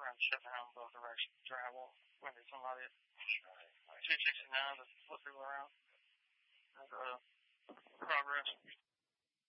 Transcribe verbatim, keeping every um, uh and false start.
trying to shut down both directions, travel, when there's somebody at two sixty-nine to flip people around.